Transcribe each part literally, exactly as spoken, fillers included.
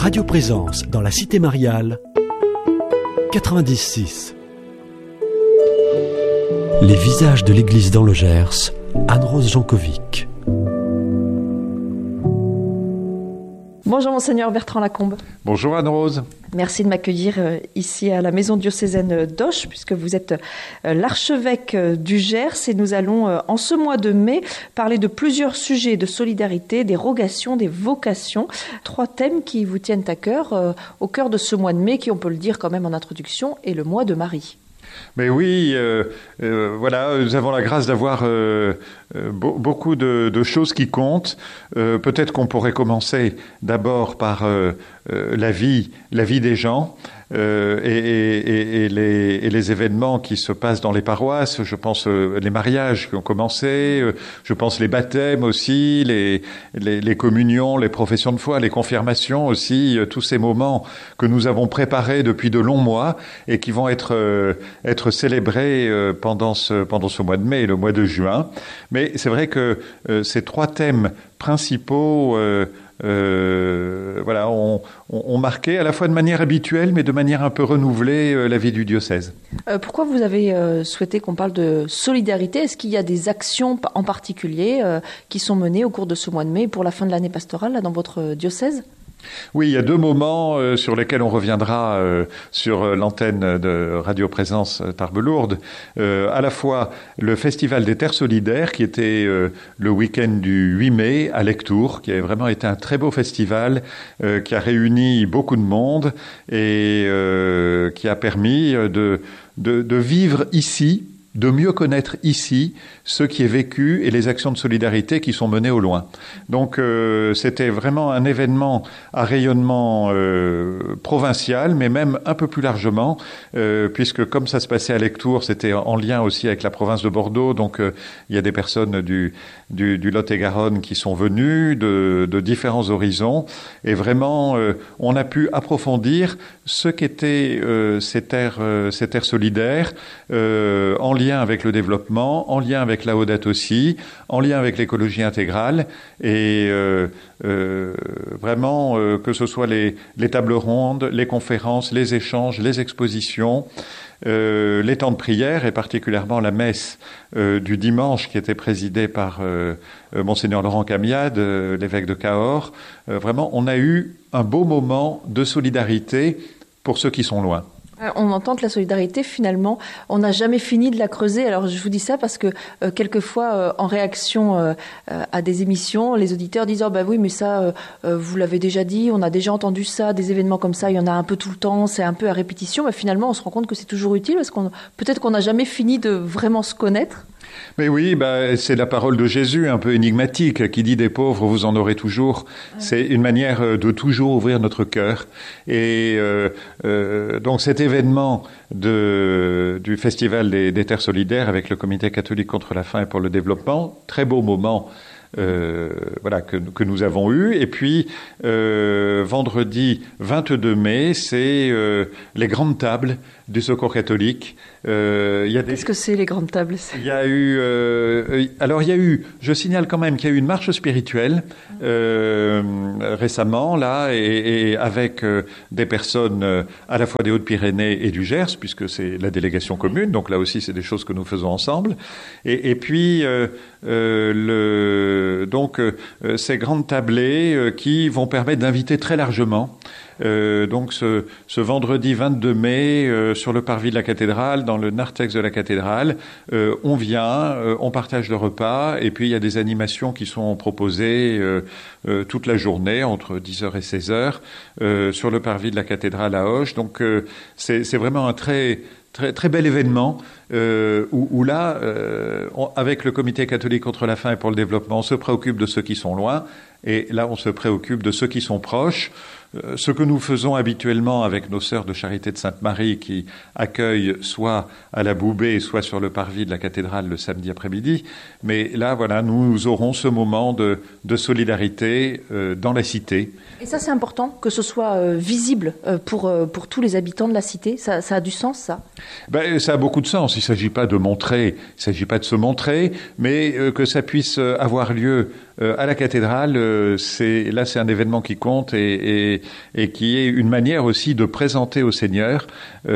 Radio Présence dans la Cité Mariale, quatre-vingt-dix six. Les visages de l'église dans le Gers, Anne-Rose Jankovic. Bonjour Monseigneur Bertrand Lacombe. Bonjour Anne-Rose. Merci de m'accueillir ici à la maison diocésaine d'Auch, puisque vous êtes l'archevêque du Gers et nous allons en ce mois de mai parler de plusieurs sujets de solidarité, des rogations, des vocations. Trois thèmes qui vous tiennent à cœur, au cœur de ce mois de mai qui, on peut le dire quand même en introduction, est le mois de Marie. Mais oui, euh, euh, voilà, nous avons la grâce d'avoir euh, euh, be- beaucoup de, de choses qui comptent. Euh, peut-être qu'on pourrait commencer d'abord par euh, euh, la vie, la vie des gens. Euh, et, et, et, les, et les événements qui se passent dans les paroisses. Je pense euh, les mariages qui ont commencé, euh, je pense les baptêmes aussi, les, les, les communions, les professions de foi, les confirmations aussi, euh, tous ces moments que nous avons préparés depuis de longs mois et qui vont être, euh, être célébrés euh, pendant, ce, pendant ce mois de mai et le mois de juin. Mais c'est vrai que euh, ces trois thèmes principaux euh, Euh, voilà, on, on, on marquait à la fois de manière habituelle, mais de manière un peu renouvelée euh, la vie du diocèse. Euh, pourquoi vous avez euh, souhaité qu'on parle de solidarité ? Est-ce qu'il y a des actions en particulier euh, qui sont menées au cours de ce mois de mai pour la fin de l'année pastorale là, dans votre diocèse ? Oui, il y a deux moments euh, sur lesquels on reviendra euh, sur euh, l'antenne de Radio Présence euh, Tarbes-Lourdes. Euh, à la fois le Festival des Terres Solidaires, qui était euh, le week-end du huit mai à Lectoure, qui a vraiment été un très beau festival, euh, qui a réuni beaucoup de monde et euh, qui a permis de, de, de vivre ici, de mieux connaître ici ce qui est vécu et les actions de solidarité qui sont menées au loin. Donc euh, c'était vraiment un événement à rayonnement euh, provincial, mais même un peu plus largement, euh, puisque comme ça se passait à Lectoure, c'était en lien aussi avec la province de Bordeaux, donc euh, il y a des personnes du, du, du Lot-et-Garonne qui sont venues de, de différents horizons, et vraiment euh, on a pu approfondir ce qu'étaient euh, ces terres, euh, ces terres solidaires, euh, en lien avec le développement, en lien avec Laudato Si, en lien avec l'écologie intégrale, et euh, euh, vraiment euh, que ce soit les, les tables rondes, les conférences, les échanges, les expositions, euh, les temps de prière, et particulièrement la messe euh, du dimanche qui était présidée par euh, Monseigneur Laurent Camiade, euh, l'évêque de Cahors. Euh, vraiment, on a eu un beau moment de solidarité pour ceux qui sont loin. On entend que la solidarité, finalement, on n'a jamais fini de la creuser. Alors, je vous dis ça parce que euh, quelquefois, euh, en réaction euh, à des émissions, les auditeurs disent « Oh ben oui, mais ça, euh, euh, vous l'avez déjà dit, on a déjà entendu ça, des événements comme ça, il y en a un peu tout le temps, c'est un peu à répétition. » Mais finalement, on se rend compte que c'est toujours utile parce qu'on peut-être qu'on n'a jamais fini de vraiment se connaître. Mais oui, bah, c'est la parole de Jésus, un peu énigmatique, qui dit « Des pauvres, vous en aurez toujours ». C'est une manière de toujours ouvrir notre cœur. Et euh, euh, donc cet événement de, du Festival des, des Terres Solidaires avec le Comité catholique contre la faim et pour le développement, très beau moment euh, voilà, que, que nous avons eu. Et puis, euh, vendredi vingt-deux mai, c'est euh, les grandes tables du Secours catholique. Euh, y a des... Qu'est-ce que c'est les grandes tables ? Il y a eu, euh, alors il y a eu, je signale quand même qu'il y a eu une marche spirituelle euh, récemment là, et, et avec euh, des personnes euh, à la fois des Hautes-Pyrénées et du Gers, puisque c'est la délégation commune. Donc là aussi, c'est des choses que nous faisons ensemble. Et, et puis euh, euh, le, donc euh, ces grandes tablées euh, qui vont permettre d'inviter très largement. Euh, donc ce, ce vendredi vingt-deux mai euh, sur le parvis de la cathédrale, dans le narthex de la cathédrale, euh, on vient, euh, on partage le repas, et puis il y a des animations qui sont proposées euh, euh, toute la journée entre dix heures et seize heures euh, sur le parvis de la cathédrale à Auch. Donc euh, c'est, c'est vraiment un très Très, très bel événement euh, où, où là, euh, on, avec le Comité catholique contre la faim et pour le développement, on se préoccupe de ceux qui sont loin, et là, on se préoccupe de ceux qui sont proches. Euh, ce que nous faisons habituellement avec nos sœurs de Charité de Sainte-Marie qui accueillent soit à la Boubée, soit sur le parvis de la cathédrale le samedi après-midi. Mais là, voilà, nous aurons ce moment de, de solidarité euh, dans la cité. Et ça, c'est important que ce soit euh, visible euh, pour, euh, pour tous les habitants de la cité. Ça, ça a du sens, ça ? Ben, ça a beaucoup de sens. Il ne s'agit pas de montrer, il ne s'agit pas de se montrer, mais euh, que ça puisse avoir lieu euh, à la cathédrale. Euh, c'est, là, c'est un événement qui compte et, et, et qui est une manière aussi de présenter au Seigneur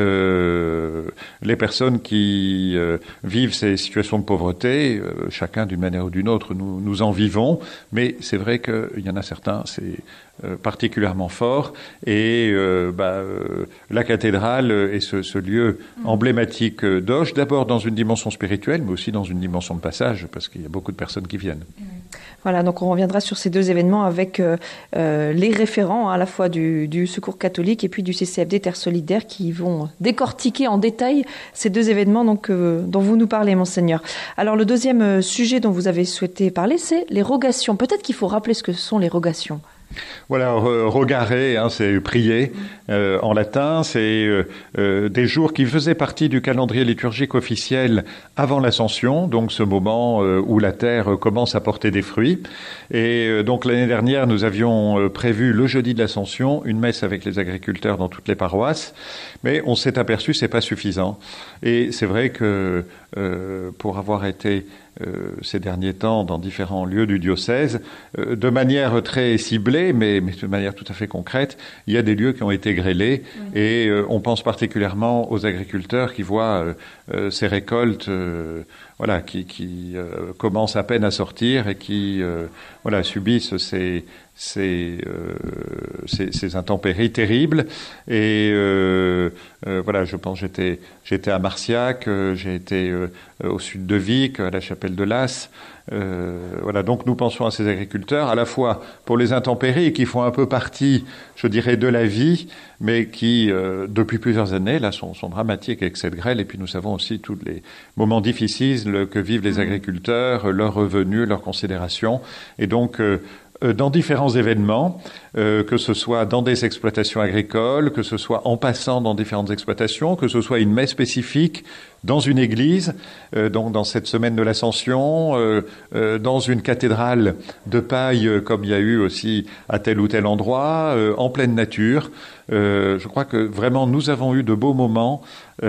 euh, les personnes qui euh, vivent ces situations de pauvreté. Euh, chacun d'une manière ou d'une autre, nous, nous en vivons, mais c'est vrai qu'il y en a certains, c'est euh, particulièrement fort, et euh, bah, euh, la cathédrale est ce, ce lieu emblématique d'Auch, d'abord dans une dimension spirituelle, mais aussi dans une dimension de passage, parce qu'il y a beaucoup de personnes qui viennent. Voilà, donc on reviendra sur ces deux événements avec euh, euh, les référents hein, à la fois du, du Secours catholique et puis du C C F D Terre solidaire qui vont décortiquer en détail ces deux événements donc, euh, dont vous nous parlez, Monseigneur. Alors le deuxième sujet dont vous avez souhaité parler, c'est les rogations. Peut-être qu'il faut rappeler ce que sont les rogations. Voilà, rogare, hein, c'est prier euh, en latin, c'est euh, euh, des jours qui faisaient partie du calendrier liturgique officiel avant l'Ascension, donc ce moment euh, où la terre commence à porter des fruits. Et euh, donc l'année dernière, nous avions euh, prévu le jeudi de l'Ascension une messe avec les agriculteurs dans toutes les paroisses, mais on s'est aperçu que c'est pas suffisant. Et c'est vrai que euh, pour avoir été Euh, ces derniers temps dans différents lieux du diocèse, euh, de manière très ciblée, mais, mais de manière tout à fait concrète, il y a des lieux qui ont été grêlés, oui. et euh, on pense particulièrement aux agriculteurs qui voient euh, euh, ces récoltes euh, voilà, qui, qui euh, commencent à peine à sortir et qui euh, voilà, subissent ces, ces, euh, ces, ces intempéries terribles. Et euh, euh, voilà, je pense j'étais j'étais à Marciac, euh, j'ai été euh, au sud de Vic, à la chapelle de Las. Euh, voilà, donc nous pensons à ces agriculteurs, à la fois pour les intempéries qui font un peu partie, je dirais, de la vie, mais qui, euh, depuis plusieurs années, là, sont, sont dramatiques avec cette grêle. Et puis nous savons aussi tous les moments difficiles que vivent les agriculteurs, leurs revenus, leurs considérations. Et donc, euh, dans différents événements, euh, que ce soit dans des exploitations agricoles, que ce soit en passant dans différentes exploitations, que ce soit une messe spécifique dans une église, euh, donc dans cette semaine de l'Ascension, euh, euh, dans une cathédrale de paille, euh, comme il y a eu aussi à tel ou tel endroit, euh, en pleine nature. Euh, je crois que vraiment nous avons eu de beaux moments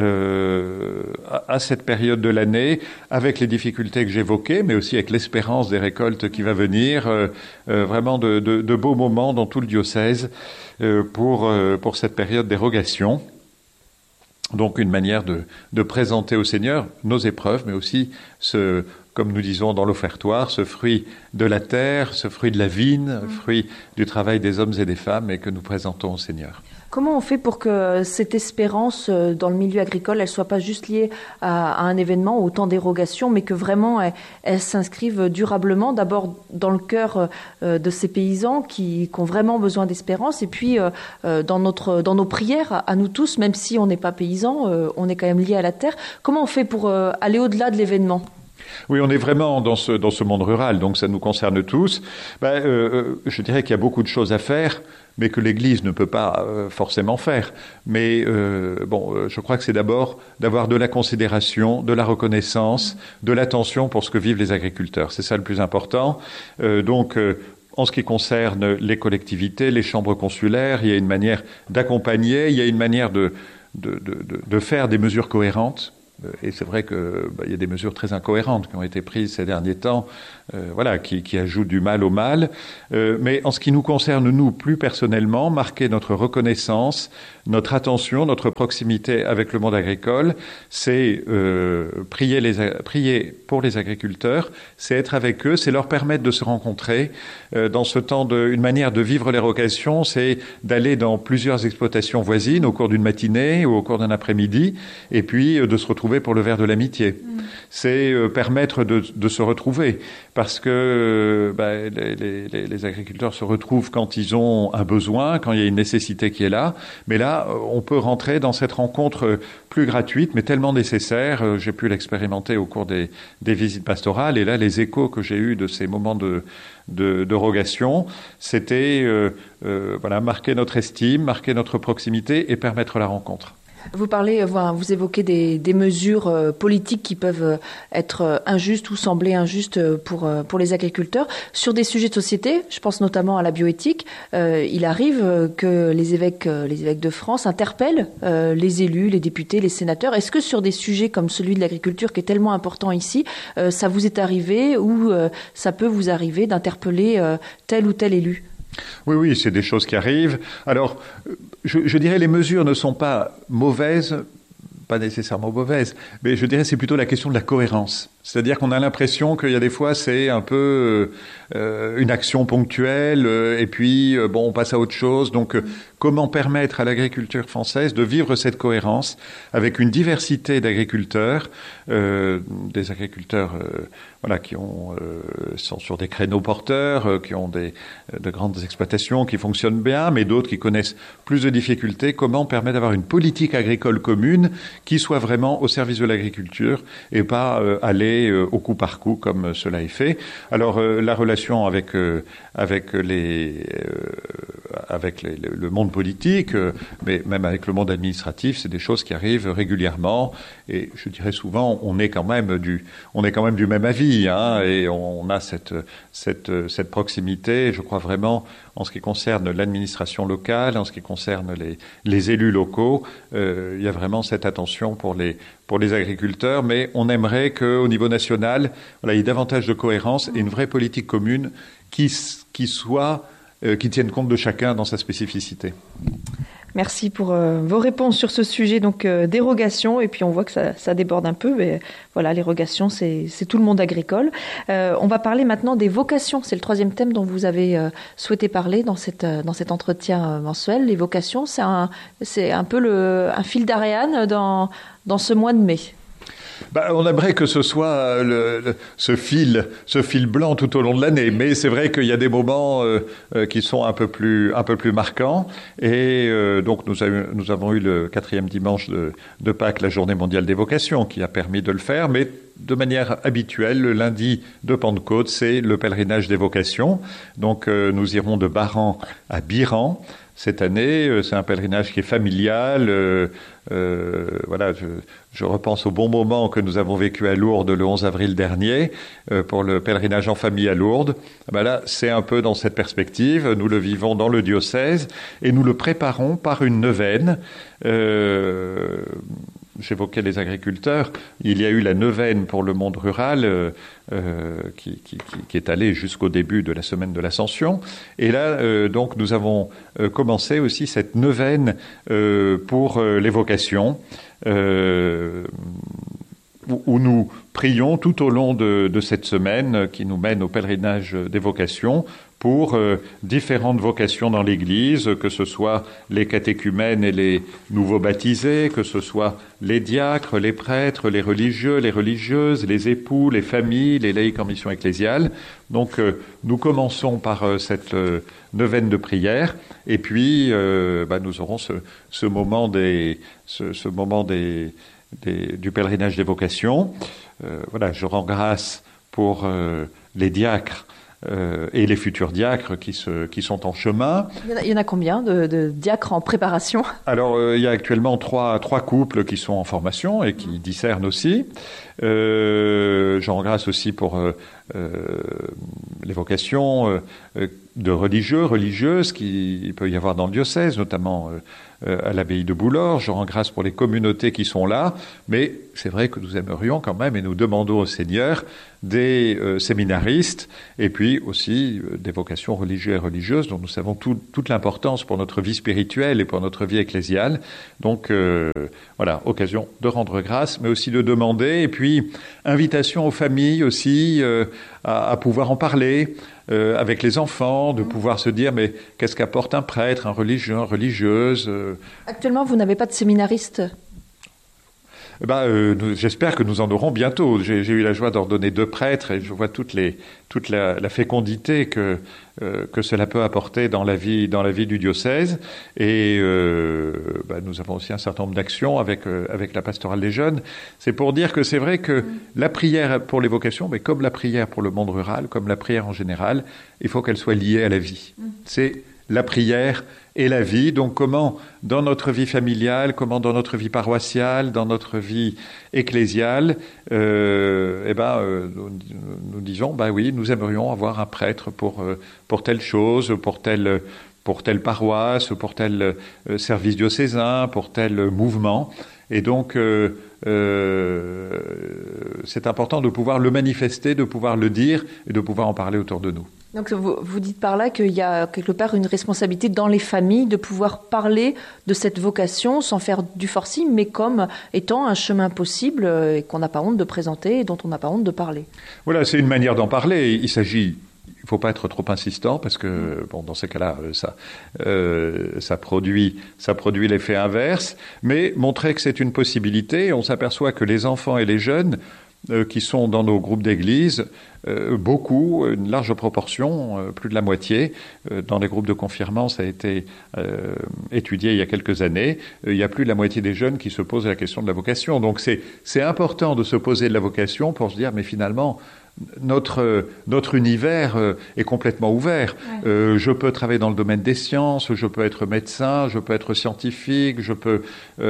euh, à, à cette période de l'année, avec les difficultés que j'évoquais, mais aussi avec l'espérance des récoltes qui va venir. Euh, euh, vraiment de, de, de beaux moments dans tout le diocèse euh, pour, euh, pour cette période d'érogation. Donc une manière de, de présenter au Seigneur nos épreuves, mais aussi ce, comme nous disons dans l'offertoire, ce fruit de la terre, ce fruit de la vigne, mmh. fruit du travail des hommes et des femmes, et que nous présentons au Seigneur. Comment on fait pour que cette espérance dans le milieu agricole, elle soit pas juste liée à, à un événement ou au temps d'érogation, mais que vraiment elle, elle s'inscrive durablement, d'abord dans le cœur euh, de ces paysans qui, qui ont vraiment besoin d'espérance, et puis euh, dans notre dans nos prières à, à nous tous, même si on n'est pas paysans, euh, on est quand même lié à la terre. Comment on fait pour euh, aller au-delà de l'événement ? Oui, on est vraiment dans ce dans ce monde rural, donc ça nous concerne tous. Ben, euh, je dirais qu'il y a beaucoup de choses à faire, mais que l'Église ne peut pas euh, forcément faire. Mais euh, bon, euh, je crois que c'est d'abord d'avoir de la considération, de la reconnaissance, de l'attention pour ce que vivent les agriculteurs. C'est ça le plus important. Euh, donc, euh, en ce qui concerne les collectivités, les chambres consulaires, il y a une manière d'accompagner, il y a une manière de de de, de faire des mesures cohérentes. Et c'est vrai que bah, y a des mesures très incohérentes qui ont été prises ces derniers temps, euh, voilà, qui, qui ajoutent du mal au mal. Euh, mais en ce qui nous concerne, nous, plus personnellement, marquer notre reconnaissance, notre attention, notre proximité avec le monde agricole, c'est euh, prier, les, prier pour les agriculteurs, c'est être avec eux, c'est leur permettre de se rencontrer. Euh, dans ce temps, de, une manière de vivre les vocations, c'est d'aller dans plusieurs exploitations voisines au cours d'une matinée ou au cours d'un après-midi, et puis euh, de se retrouver pour le verre de l'amitié. Mmh. C'est euh, permettre de, de se retrouver, parce que euh, bah, les, les, les agriculteurs se retrouvent quand ils ont un besoin, quand il y a une nécessité qui est là. Mais là, on peut rentrer dans cette rencontre plus gratuite, mais tellement nécessaire. Euh, j'ai pu l'expérimenter au cours des, des visites pastorales, et là, les échos que j'ai eus de ces moments de, de, de rogation, c'était euh, euh, voilà, marquer notre estime, marquer notre proximité et permettre la rencontre. Vous parlez, vous évoquez des, des mesures politiques qui peuvent être injustes ou sembler injustes pour, pour les agriculteurs. Sur des sujets de société, je pense notamment à la bioéthique, euh, il arrive que les évêques, les évêques de France interpellent euh, les élus, les députés, les sénateurs. Est-ce que sur des sujets comme celui de l'agriculture qui est tellement important ici, euh, ça vous est arrivé ou euh, ça peut vous arriver d'interpeller euh, tel ou tel élu ? Oui, oui, c'est des choses qui arrivent. Alors, je, je dirais les mesures ne sont pas mauvaises, pas nécessairement mauvaises, mais je dirais c'est plutôt la question de la cohérence. C'est-à-dire qu'on a l'impression qu'il y a des fois c'est un peu euh, une action ponctuelle euh, et puis euh, bon on passe à autre chose. Donc euh, comment permettre à l'agriculture française de vivre cette cohérence avec une diversité d'agriculteurs, euh, des agriculteurs euh, voilà qui ont euh, sont sur des créneaux porteurs, euh, qui ont des de grandes exploitations qui fonctionnent bien, mais d'autres qui connaissent plus de difficultés. Comment permettre d'avoir une politique agricole commune qui soit vraiment au service de l'agriculture et pas euh, aller au coup par coup comme cela est fait. Alors euh, la relation avec euh, avec les euh, avec les, le monde politique, euh, mais même avec le monde administratif, c'est des choses qui arrivent régulièrement. Et je dirais souvent, on est quand même du on est quand même du même avis, hein, et on, on a cette cette cette proximité. Je crois vraiment en ce qui concerne l'administration locale, en ce qui concerne les les élus locaux, euh, il y a vraiment cette attention pour les pour les agriculteurs, mais on aimerait qu'au niveau national, voilà, il y ait davantage de cohérence et une vraie politique commune qui, qui soit, euh, qui tienne compte de chacun dans sa spécificité. Merci pour euh, vos réponses sur ce sujet, donc euh, dérogation, et puis on voit que ça, ça déborde un peu, mais voilà, l'érogation, c'est, c'est tout le monde agricole. Euh, on va parler maintenant des vocations, c'est le troisième thème dont vous avez euh, souhaité parler dans, cette, euh, dans cet entretien euh, mensuel. Les vocations, c'est un, c'est un peu le, un fil d'Ariane dans, dans ce mois de mai. Bah, on aimerait que ce soit le, le, ce fil, ce fil blanc tout au long de l'année, mais c'est vrai qu'il y a des moments euh, euh, qui sont un peu plus, un peu plus marquants. Et euh, donc nous, avons, nous avons eu le quatrième dimanche de, de Pâques, la Journée mondiale des vocations, qui a permis de le faire, mais de manière habituelle, le lundi de Pentecôte, c'est le pèlerinage des vocations. Donc euh, nous irons de Baran à Biran. Cette année, c'est un pèlerinage qui est familial. Euh, euh, voilà, je, je repense au bon moment que nous avons vécu à Lourdes le onze avril dernier euh, pour le pèlerinage en famille à Lourdes. Ben là, c'est un peu dans cette perspective. Nous le vivons dans le diocèse et nous le préparons par une neuvaine. Euh, J'évoquais les agriculteurs. Il y a eu la neuvaine pour le monde rural euh, euh, qui, qui, qui est allée jusqu'au début de la semaine de l'Ascension. Et là, euh, donc, nous avons euh, commencé aussi cette neuvaine euh, pour euh, les vocations, euh, où, où nous prions tout au long de, de cette semaine qui nous mène au pèlerinage des vocations pour euh, différentes vocations dans l'Église, que ce soit les catéchumènes et les nouveaux baptisés, que ce soit les diacres, les prêtres, les religieux, les religieuses, les époux, les familles, les laïcs en mission ecclésiale. Donc euh, nous commençons par euh, cette euh, neuvaine de prière, et puis euh, bah, nous aurons ce, ce moment des, ce, ce moment des, des, du pèlerinage des vocations. Euh, voilà, je rends grâce pour euh, les diacres. Euh, et les futurs diacres qui, se, qui sont en chemin. Il y en a, il y en a combien de, de diacres en préparation ? Alors, euh, il y a actuellement trois, trois couples qui sont en formation et qui discernent aussi. Euh, j'en grâce aussi pour euh, euh, les vocations euh, de religieux, religieuses qu'il peut y avoir dans le diocèse, notamment euh, à l'abbaye de Boulor. Je rends grâce pour les communautés qui sont là, mais c'est vrai que nous aimerions quand même, et nous demandons au Seigneur, des euh, séminaristes, et puis aussi euh, des vocations religieuses et religieuses, dont nous savons tout, toute l'importance pour notre vie spirituelle et pour notre vie ecclésiale. Donc euh, voilà, occasion de rendre grâce, mais aussi de demander, et puis invitation aux familles aussi euh, à, à pouvoir en parler, Euh, avec les enfants, de pouvoir se dire mais qu'est-ce qu'apporte un prêtre, un religieux, une religieuse euh... Actuellement, vous n'avez pas de séminariste ? Eh ben, euh, nous, j'espère que nous en aurons bientôt. J'ai, j'ai eu la joie d'ordonner deux prêtres et je vois toute, les, toute la, la fécondité que, euh, que cela peut apporter dans la vie, dans la vie du diocèse. Et euh, ben, nous avons aussi un certain nombre d'actions avec, euh, avec la pastorale des jeunes. C'est pour dire que c'est vrai que la prière pour les vocations, mais comme la prière pour le monde rural, comme la prière en général, il faut qu'elle soit liée à la vie. C'est la prière et la vie. Donc comment, dans notre vie familiale, comment dans notre vie paroissiale, dans notre vie ecclésiale, euh, eh ben, euh, nous, nous disons, bah oui, nous aimerions avoir un prêtre pour euh, pour telle chose, pour telle pour telle paroisse, pour tel euh, service diocésain, pour tel mouvement. Et donc, euh, euh, c'est important de pouvoir le manifester, de pouvoir le dire et de pouvoir en parler autour de nous. Donc vous, vous dites par là qu'il y a quelque part une responsabilité dans les familles de pouvoir parler de cette vocation sans faire du forcing, mais comme étant un chemin possible et qu'on n'a pas honte de présenter et dont on n'a pas honte de parler. Voilà, c'est une manière d'en parler. Il s'agit... Il ne faut pas être trop insistant parce que, bon, dans ces cas-là, ça, euh, ça produit, ça produit l'effet inverse. Mais montrer que c'est une possibilité, on s'aperçoit que les enfants et les jeunes euh, qui sont dans nos groupes d'église, euh, beaucoup, une large proportion, euh, plus de la moitié, euh, dans les groupes de confirmants, ça a été euh, étudié il y a quelques années, euh, il y a plus de la moitié des jeunes qui se posent la question de la vocation. Donc c'est, c'est important de se poser de la vocation pour se dire, mais finalement, Notre, notre univers est complètement ouvert. Ouais. Euh, je peux travailler dans le domaine des sciences, je peux être médecin, je peux être scientifique, je peux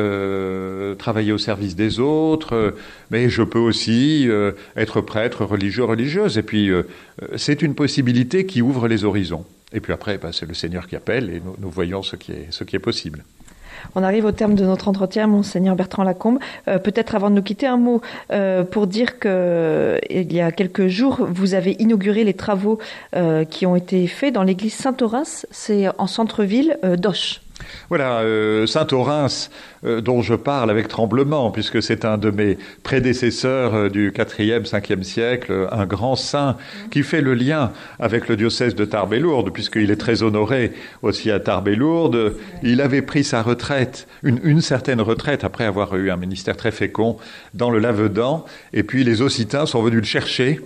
euh, travailler au service des autres, mais je peux aussi euh, être prêtre, religieux, religieuse. Et puis, euh, c'est une possibilité qui ouvre les horizons. Et puis après, bah, c'est le Seigneur qui appelle et nous, nous voyons ce qui est, ce qui est possible. On arrive au terme de notre entretien, Monseigneur Bertrand Lacombe. Euh, peut-être avant de nous quitter, un mot euh, pour dire que il y a quelques jours, vous avez inauguré les travaux euh, qui ont été faits dans l'église Saint-Orens, c'est en centre-ville euh, d'Auch. Voilà, euh, Saint-Orens, euh, dont je parle avec tremblement, puisque c'est un de mes prédécesseurs euh, du quatrième, cinquième siècle, un grand saint qui fait le lien avec le diocèse de Tarbes et Lourdes, puisqu'il est très honoré aussi à Tarbes et Lourdes. Il avait pris sa retraite, une, une certaine retraite, après avoir eu un ministère très fécond dans le Lavedan, et puis les Occitans sont venus le chercher,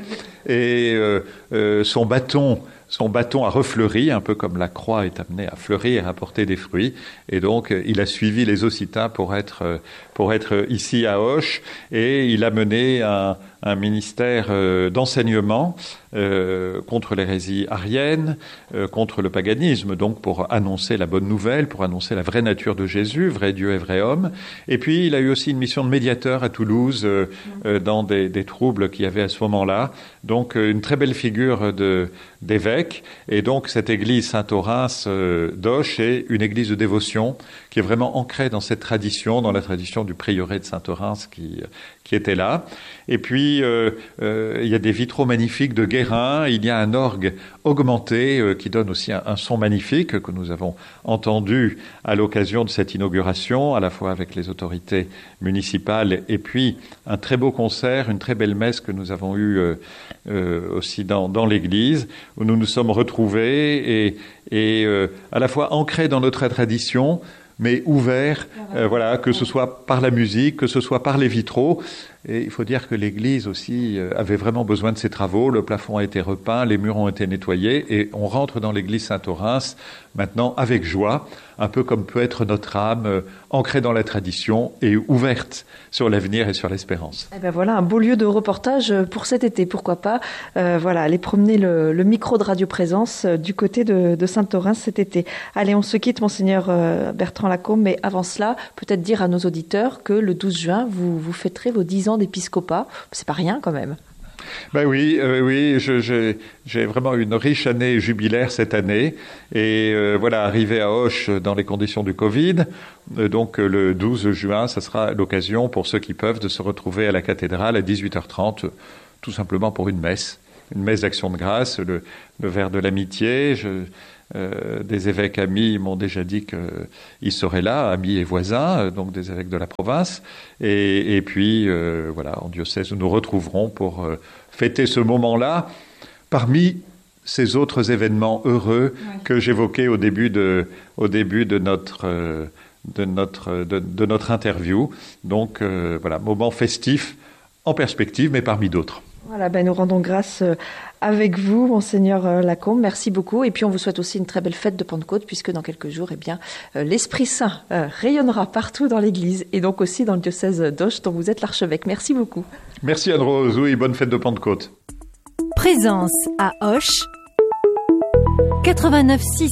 et euh, euh, son bâton... Son bâton a refleuri, un peu comme la croix est amenée à fleurir et à porter des fruits. Et donc, il a suivi les Occitans pour être, pour être ici à Auch. Et il a mené un, un ministère euh, d'enseignement euh, contre l'hérésie arienne, euh, contre le paganisme, donc pour annoncer la bonne nouvelle, pour annoncer la vraie nature de Jésus, vrai Dieu et vrai homme. Et puis, il a eu aussi une mission de médiateur à Toulouse euh, euh, dans des, des troubles qu'il y avait à ce moment-là. Donc, une très belle figure de, d'évêque. Et donc, cette église Saint-Orens euh, d'Auch est une église de dévotion qui est vraiment ancrée dans cette tradition, dans la tradition du prieuré de Saint-Orens qui, qui était là. Et puis, euh, euh, il y a des vitraux magnifiques de Guérin. Il y a un orgue augmenté euh, qui donne aussi un, un son magnifique que nous avons entendu à l'occasion de cette inauguration, à la fois avec les autorités municipales et puis un très beau concert, une très belle messe que nous avons eue euh, euh, aussi dans, dans l'église, où nous nous sommes retrouvés et, et euh, à la fois ancrés dans notre tradition, mais ouverts, euh, voilà, que ce soit par la musique, que ce soit par les vitraux. Et il faut dire que l'église aussi avait vraiment besoin de ces travaux. Le plafond a été repeint, les murs ont été nettoyés et on rentre dans l'église Saint-Orens maintenant avec joie, un peu comme peut être notre âme, euh, ancrée dans la tradition et ouverte sur l'avenir et sur l'espérance. Eh ben voilà un beau lieu de reportage pour cet été, pourquoi pas. Euh, voilà, aller promener le, le micro de Radio Présence euh, du côté de, de Saint-Orens cet été. Allez, on se quitte, Monseigneur euh, Bertrand Lacombe, mais avant cela, peut-être dire à nos auditeurs que le douze juin, vous, vous fêterez vos dix ans d'épiscopat. C'est pas rien quand même. Ben oui, euh, oui, je, je, j'ai vraiment une riche année jubilaire cette année. Et euh, voilà, arrivé à Auch dans les conditions du Covid. Euh, donc euh, le douze juin, ça sera l'occasion pour ceux qui peuvent de se retrouver à la cathédrale à dix-huit heures trente, tout simplement pour une messe. Une messe d'action de grâce, le, le verre de l'amitié. Je, Euh, des évêques amis m'ont déjà dit qu'ils seraient là, amis et voisins, donc des évêques de la province. Et, et puis, euh, voilà, en diocèse, nous nous retrouverons pour euh, fêter ce moment-là parmi ces autres événements heureux ouais. que j'évoquais au début de, au début de notre, euh, de notre, de, de notre interview. Donc, euh, voilà, moment festif en perspective, mais parmi d'autres. Voilà, ben nous rendons grâce avec vous, Monseigneur Lacombe. Merci beaucoup. Et puis, on vous souhaite aussi une très belle fête de Pentecôte, puisque dans quelques jours, eh bien, l'Esprit Saint rayonnera partout dans l'Église et donc aussi dans le diocèse d'Auch, dont vous êtes l'archevêque. Merci beaucoup. Merci Anne-Rose. Oui, bonne fête de Pentecôte. Présence à Auch, quatre-vingt-neuf six.